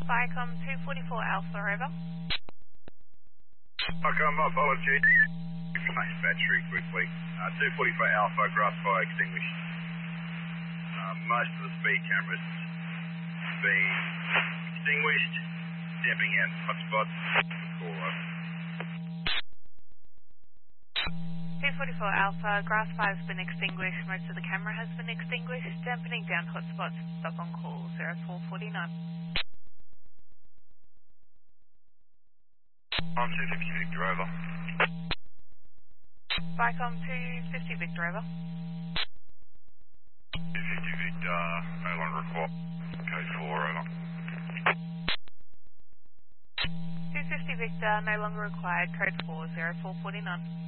Vicom 244 Alpha, over. Vicom, apology. Replace battery quickly. 244 Alpha, grass fire extinguished. Most of the speed cameras been extinguished. Damping out hotspots. Call over. 244 Alpha, grass fire has been extinguished. Most of the camera has been extinguished. Dampening down hotspots. Stop on call 0449. I'm 250 Victor, over. Vicom 250 Victor, over. 250 Victor, no longer required. Code 4, over. 250 Victor, no longer required. Code 4 0449.